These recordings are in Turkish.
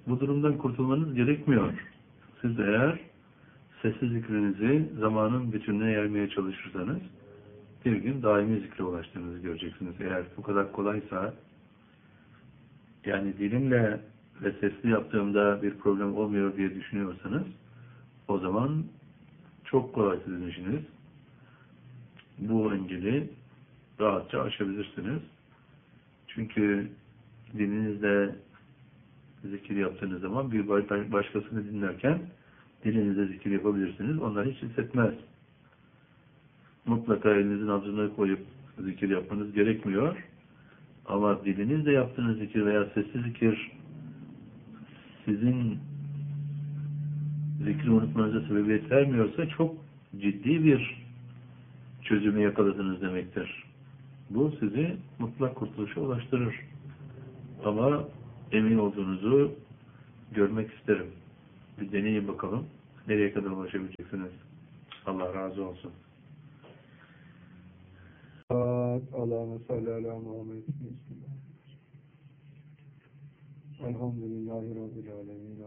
Bu durumdan kurtulmanız gerekmiyor. Siz eğer sessiz zikrinizi zamanın bütününe yaymaya çalışırsanız bir gün daimi zikre ulaştığınızı göreceksiniz. Eğer bu kadar kolaysa, yani dilimle ve sesli yaptığımda bir problem olmuyor diye düşünüyorsanız, o zaman çok kolay sizin işiniz. Bu engeli rahatça aşabilirsiniz. Çünkü dilinizle zikir yaptığınız zaman bir başkasını dinlerken dilinizle zikir yapabilirsiniz. Onlar hiç hissetmez. Mutlaka elinizin nabzına koyup zikir yapmanız gerekmiyor. Ama dilinizle yaptığınız zikir veya sessiz zikir sizin zikri unutmanıza sebebiyet vermiyorsa çok ciddi bir çözümü yakaladınız demektir. Bu sizi mutlak kurtuluşa ulaştırır. Ama emin olduğunuzu görmek isterim. Bir deneyin bakalım. Nereye kadar ulaşabileceksiniz? Allah razı olsun. Allahümme salli ala Muhammed. Elhamdülillahi Rabbil alemin.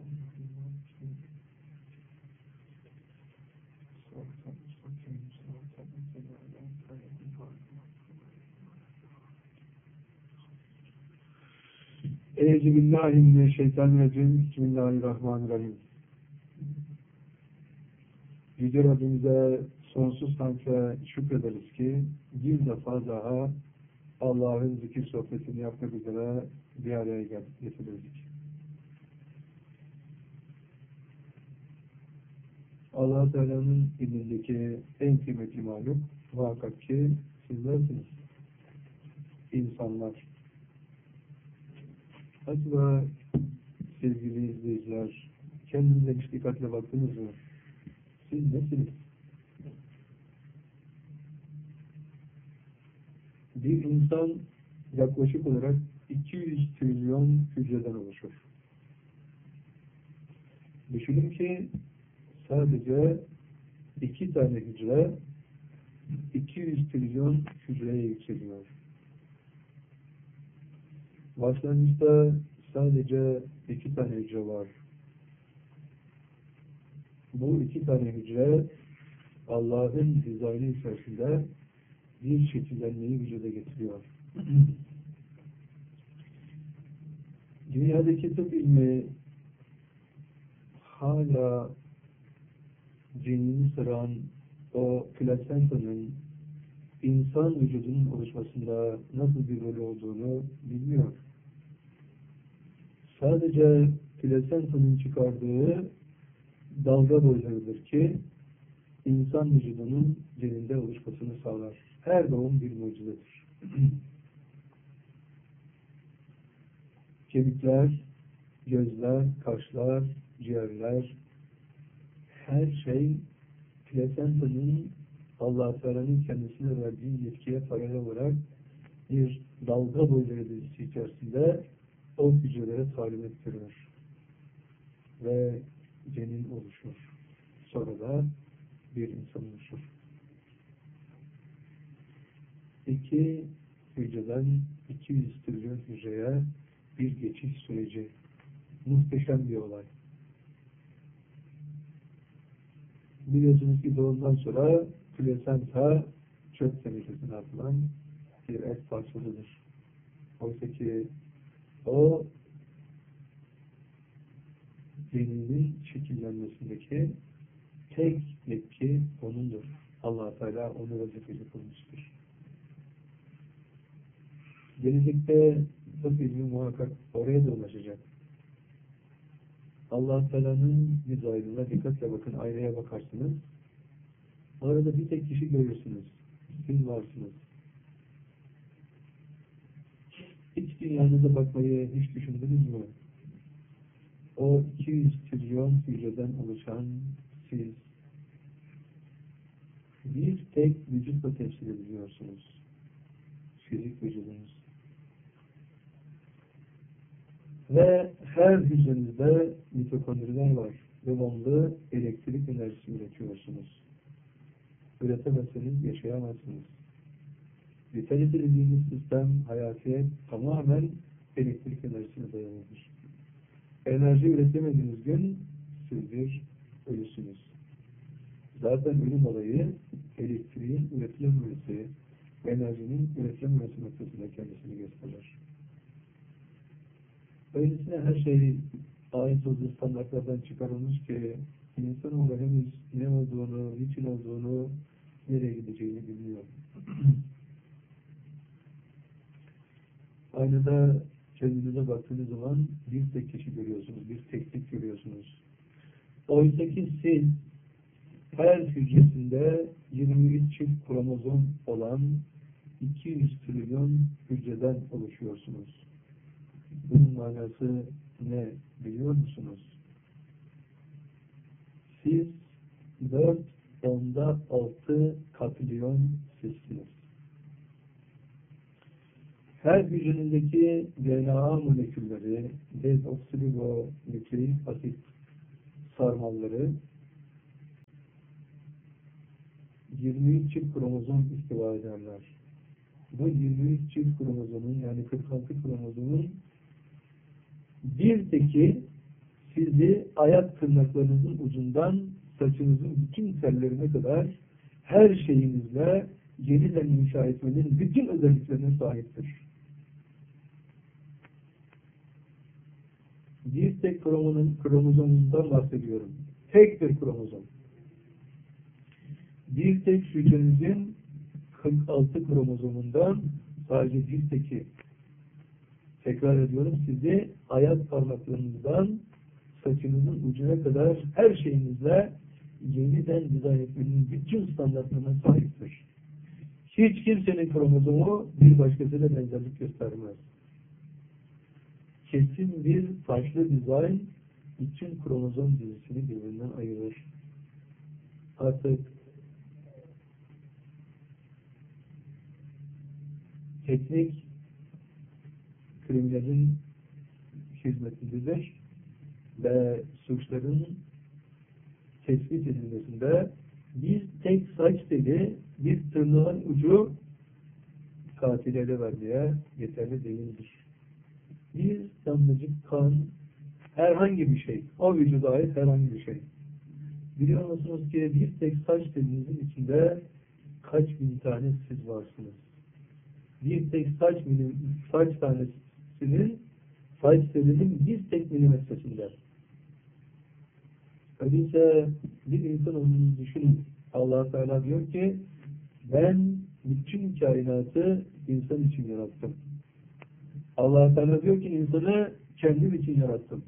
Euzubillahimineşşeytanirracim. Bismillahirrahmanirrahim. Yüce Rabbimize sonsuz hamd ve şükrederiz ki bir defa daha Allah'ın zikir sohbetini yapmak üzere bir araya getirildik. Allah-u Teala'nın ilmindeki en kıymetli mahluk muhakkak ki sizlersiniz. İnsanlar. Acaba sevgili izleyiciler, kendinize hiç dikkatle baktınız mı? Siz nesiniz? Bir insan yaklaşık olarak 200 trilyon hücreden oluşur. Düşünün ki sadece 2 tane hücre 200 trilyon hücreye yükseliyor. Başlangıçta sadece 2 tane hücre var. Bu 2 tane hücre Allah'ın dizaynı içerisinde bir şekillenmeyi vücuda getiriyor. Dünyadaki tıp ilmi hala cinini saran o plasentanın insan vücudunun oluşmasında nasıl bir rolü olduğunu bilmiyor. Sadece plasentanın çıkardığı dalga boylarıdır ki insan vücudunun ceninde oluşmasını sağlar. Her doğum bir mucizedir. Kemikler, gözler, kaşlar, ciğerler, her şey plasentanın Allah-u Teala'nın kendisine verdiği yetkiye paralel olarak bir dalga boyları dizisi içerisinde o hücrelere talim ettiriyor. Ve cenin oluşur. Sonra da bir insan oluşur. 2 hücreden 200 trilyon hücreye bir geçiş süreci. Muhteşem bir olay. Biliyorsunuz ki doğumdan sonra plasenta çöp tenekesine atılan bir et parçasıdır. Oysa ki o ceninin şekillenmesindeki tek yetki O'nundur. Allah-u Teala onu vazifeli kılmıştır. Gelecekte tıp ilmi muhakkak oraya da ulaşacak. Allah-u Teala'nın dizaynına dikkatle bakın, aynaya bakarsınız. Orada bir tek kişi görürsünüz. Siz varsınız. Hiç dünyanıza bakmayı hiç düşündünüz mü? O 200 trilyon hücreden oluşan siz bir tek vücutla temsil ediliyorsunuz. Fizik vücudunuz. Ve her hücrenizde mitokondriler var. Devamlı elektrik enerjisi üretiyorsunuz. Üretemezseniz yaşayamazsınız. Vitalite dediğimiz sistem, hayatiyet tamamen elektrik enerjisine dayanıdır. Enerji üretemediğiniz gün siz bir ölüsünüz. Zaten ölüm olayı elektriğin üretilememesi, enerjinin üretilememesi noktasında kendisini gösterir. Öylesine her şey ait olduğu standartlardan çıkarılmış ki insanoğlu henüz ne olduğunu, niçin olduğunu, nereye gideceğini bilmiyor. Aynada kendinize baktığınız zaman bir tek kişi görüyorsunuz, bir teklik görüyorsunuz. Oysa ki siz her hücresinde 23 çift kromozom olan 200 trilyon hücreden oluşuyorsunuz. Bunun manası ne biliyor musunuz? Siz 4/6 katrilyon sizsiniz. Her hücrenindeki DNA molekülleri, dezoksiribonükleik asit sarmalları 23 çift kromozom istiva ederler. Bu 23 çift kromozomun, yani 46 kromozomun bir teki sizi ayak tırnaklarınızın ucundan saçınızın bütün tellerine kadar her şeyinizle yeniden inşa etmenin bütün özelliklerine sahiptir. Bir tek kromozomumuzdan bahsediyorum. Tek bir kromozom. Bir tek hücrenizin 46 kromozomundan sadece bir teki, tekrar ediyorum, sizi ayak parmaklarınızdan saçınızın ucuna kadar her şeyinizle yeniden dizayn etmenin bütün standartlarına sahiptir. Hiç kimsenin kromozomu bir başkasıyla benzerlik göstermez. Kesin bir farklı dizayn bütün kromozom dizisini birbirinden ayırır. Artık teknik kriminalin hizmetindedir ve suçların tespit edilmesinde bir tek saç teli, bir tırnağın ucu katili ele vermeye yeterli değildir. Bir damlacık kan, herhangi bir şey, o vücuda ait herhangi bir şey. Biliyor musunuz ki bir tek saç telinizin içinde kaç bin tane siz varsınız? Bir tek saç tanesinin, saç telinin bir tek milimetresinde. Öyleyse bir insan olduğunu düşünün. Allah Teala diyor ki ben bütün kainatı insan için yarattım. Allah Teala diyor ki insanı kendim için yarattım.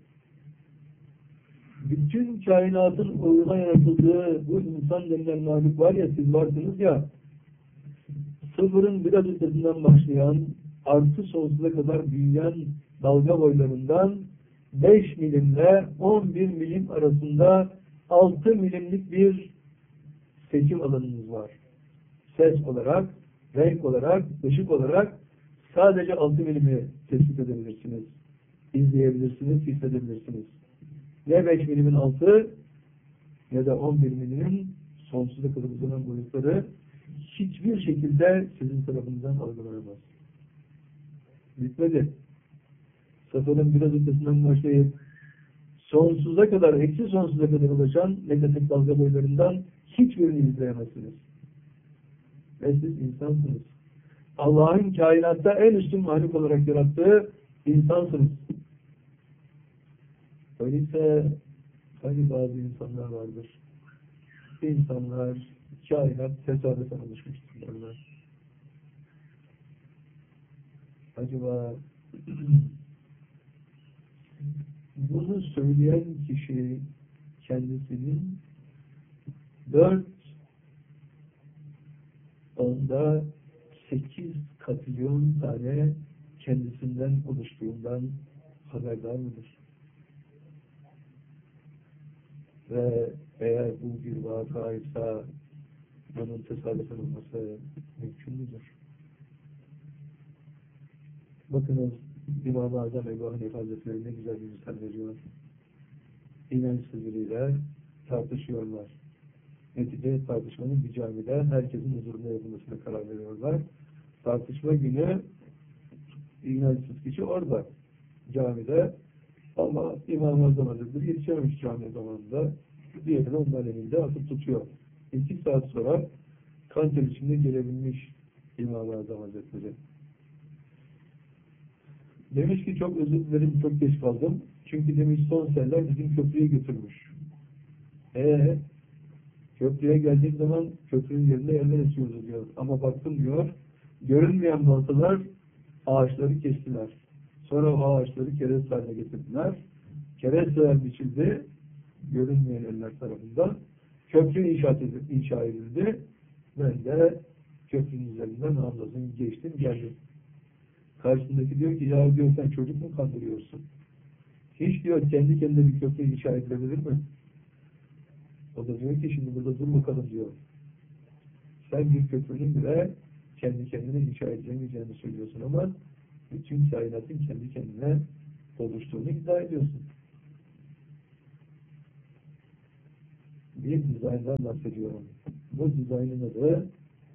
Bütün kainatın uğruna yaratıldığı bu insan denilen mahluk var ya, siz varsınız ya, sıfırın biraz ötesinden başlayan, artı sonsuza kadar büyüyen dalga boylarından 5 milimle 11 milim arasında 6 milimlik bir seçim alanınız var. Ses olarak, renk olarak, ışık olarak sadece 6 milimi tespit edebilirsiniz. İzleyebilirsiniz, hissedebilirsiniz. Ne 5 milimin altı ne de 11 milimin sonsuza kadar uzanan boyutları hiçbir şekilde sizin tarafınızdan algılanamaz. Bitmedi. Sıfırın biraz ötesinden başlayıp sonsuza kadar, eksi sonsuza kadar ulaşan negatif dalga boylarından hiçbirini izleyemezsiniz. Ve siz insansınız. Allah'ın kainatta en üstün mahluk olarak yarattığı insansınız. Öyleyse hani bazı insanlar vardır. İnsanlar, kainat tesadüfen oluşmuştur derler. Acaba bunu söyleyen kişi kendisinin 4/8 katrilyon tane kendisinden oluştuğundan haberdar mıdır? Ve eğer bu bir vakaysa bunun tesadüfen olması mümkün müdür? Bakınız İmam-ı Azam Ebu Hanife Hazretleri ne güzel bir misal veriyor. İnanç sözüyle tartışıyorlar. Netice tartışmanın bir camide herkesin huzurunda yapılmasına karar veriyorlar. Tartışma günü inançsız kişi orada camide, Ama İmam-ı Azam Hazretleri yetişememiş cami zamanında. Diğerini onların elinde atıp tutuyor. 2 saat sonra kanter içinde gelebilmiş İmam-ı Azam Hazretleri. Demiş ki çok özür dilerim, çok geç kaldım. Çünkü demiş son seller bizim köprüye götürmüş. Köprüye geldiğim zaman köprünün yerine yerler esiyordu diyor. Ama baktım diyor, görünmeyen baltalar ağaçları kestiler. Sonra o ağaçları kereste haline getirdiler. Keresteler biçildi, görünmeyen eller tarafından. Köprü inşa edildi. Ben de köprünün üzerinden hamdolsun geçtim, geldim. Karşısındaki diyor ki, ya diyor sen çocuk mu kandırıyorsun? Hiç diyor kendi kendine bir köprü inşa edilebilir mi? O da diyor ki şimdi burada dur bakalım diyor. Sen bir köprünün bile kendi kendine inşa edilemeyeceğini söylüyorsun ama bütün kainatın kendi kendine oluştuğunu iddia ediyorsun. Bir dizayndan bahsediyorum. Bu dizaynın adı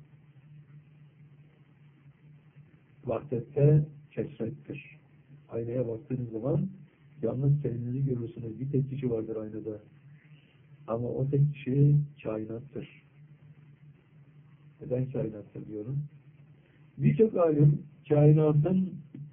vahdette kesrettir. Aynaya baktığınız zaman yalnız kendinizi görürsünüz. Bir tek kişi vardır aynada. Ama o tek kişi kainattır. Neden kainattır diyorum? Birçok alim kainatın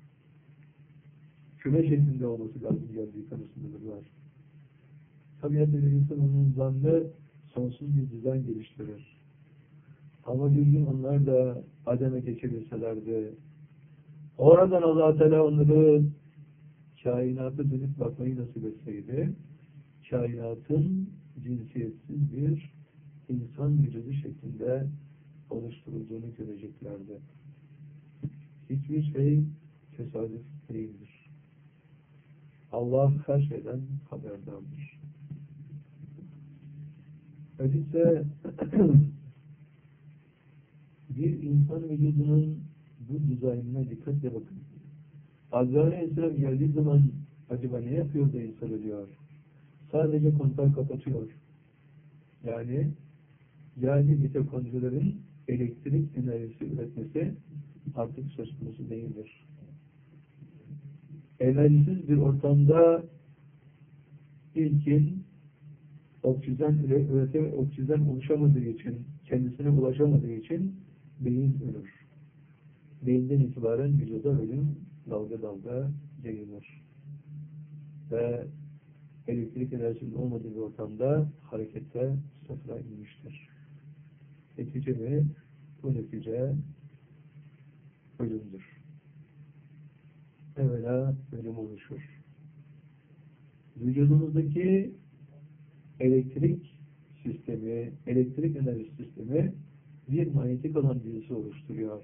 küme şeklinde olması lazım geldiği kanısındadırlar. Tabiat ile insan onun zannı sonsuz bir dizayn geliştirir. Ama bir gün onlar da Adem'e geçebilselerdi, oradan Allah-u Teala onları kainata dönüp bakmayı nasip etseydi, kainatın cinsiyetsiz bir insan vücudu şeklinde oluşturulduğunu göreceklerdi. Hiçbir şey tesadüf değildir. Allah her şeyden haberdardır. Öyleyse bir insan vücudunun bu dizaynına dikkatle bakın. Azrail Aleyhisselam geldiği zaman acaba ne yapıyor da insan ölüyor? Sadece kontağı kapatıyor. Yani mitokondrilerin elektrik enerjisi üretmesi artık söz konusu değildir. Enerjisiz bir ortamda ilkin oksijen oluşamadığı için, kendisine ulaşamadığı için beyin ölür. Beyinden itibaren vücuda ölüm dalga dalga yayılır. Ve elektrik enerjisinin olmadığı bir ortamda harekette sıfıra inmiştir. Netice bu netice ölümdür. Evvela ölüm oluşur. Vücudumuzdaki elektrik enerji sistemi bir manyetik alan dizisi oluşturuyor.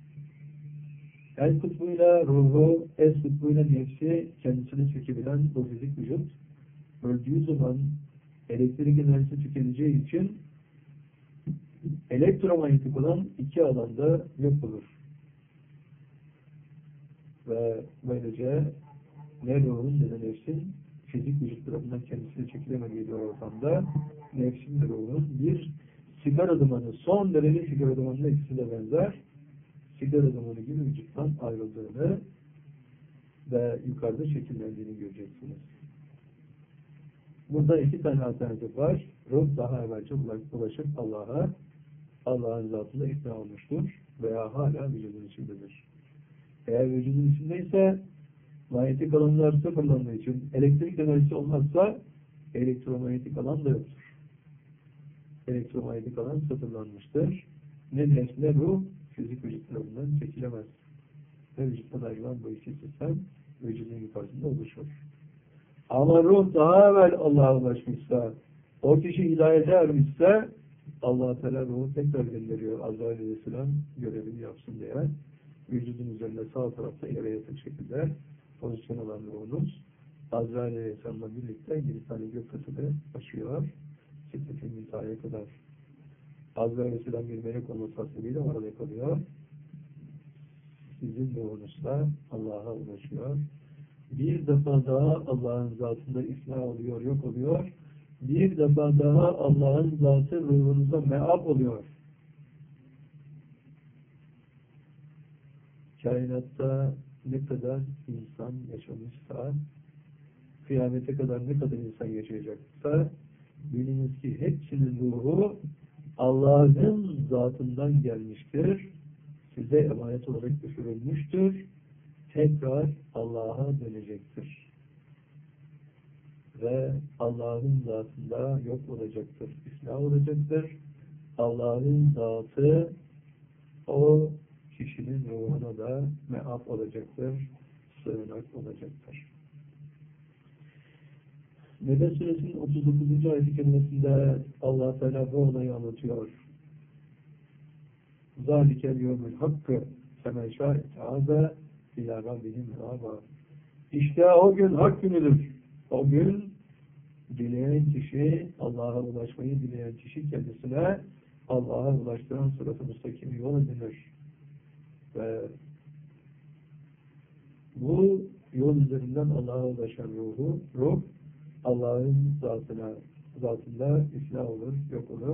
El kutbuyla ruhu, es kutbuyla nefsi kendisine çekebilen bu fizik vücut, öldüğü zaman elektrik enerjisi tükeneceği için elektromanyetik olan iki alanda yok olur. Ve böylece ne ruhun ne de nefsin fizik vücut tarafından kendisine çekilemediği bir ortamda nefsin ve ruhun bir sigara dumanı, son derece sigara dumanına ikisine benzer sigara dumanı gibi vücuttan ayrıldığını ve yukarıda şekillendiğini göreceksiniz. Burada iki tane alternatif var. Ruh daha evvelce ulaşıp Allah'ın zatında ikna olmuştur veya hala vücudun içindedir. Eğer vücudun içindeyse manyetik alanlar sıfırlandığı için elektrik enerjisi olmazsa elektromanyetik alan da yoktur. Elektromanyetik alan sıfırlanmıştır. Ne nefs ne ruh fizik vücut tarafından çekilemez. Ve vücuttan ayrılan bu iki sistem vücudun yukarısında oluşur. Ama ruh daha evvel Allah'a ulaşmışsa, o kişi hidayete ermişse Allah-u Teala ruhu tekrar gönderiyor. Azrail Aleyhisselam görevini yapsın diye. Vücudun üzerinde sağ tarafta yere yatık şekilde pozisyon alan ruhunuz Azrail Aleyhisselam'la birlikte 7 tane gök katını aşıyor. Sitte-i müntahaya kadar. Azrail Aleyhisselam bir melek olması hasebiyle orada kalıyor. Sizin ruhunuzla Allah'a ulaşıyor. Bir defa daha Allah'ın zatında ifna oluyor, yok oluyor. Bir defa daha Allah'ın zatı ruhunuza meab oluyor. Kainatta ne kadar insan yaşamışsa kıyamete kadar ne kadar insan yaşayacaksa biliniz ki hepsinin ruhu Allah'ın zatından gelmiştir. Size emanet olarak düşürülmüştür. Tekrar Allah'a dönecektir. Ve Allah'ın zatında yok olacaktır. İslah olacaktır. Allah'ın zatı o kişinin ruhuna da meaf olacaktır. Sığınak olacaktır. Nebe Suresinin 39. ayet-i kerimesinde Allah Teala bu olayı anlatıyor. Zalikel yevmül hakkı femen şâ'e teâze ilâ rabbihim mâba. İşte o gün hak günüdür. O gün dileyen kişi, Allah'a ulaşmayı dileyen kişi kendisine Allah'a ulaştıran sırat-ı müstakim yol edinir. Ve bu yol üzerinden Allah'a ulaşan ruh Allah'ın zatında islah olur, yok olur.